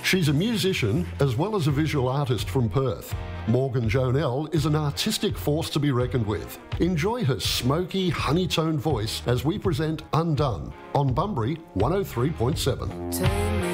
She's a musician as well as a visual artist from Perth. Morgan Jonell is an artistic force to be reckoned with. Enjoy her smoky, honey-toned voice as we present Undone on Bunbury 103.7.